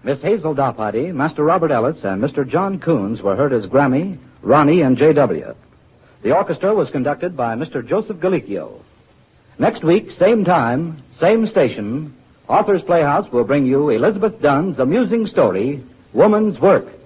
Miss Hazel Doppheide, Master Robert Ellis, and Mr. John Coons were heard as Grammy, Ronnie, and J.W. The orchestra was conducted by Mr. Joseph Galicchio. Next week, same time, same station, Authors Playhouse will bring you Elizabeth Dunn's amusing story, Woman's Work.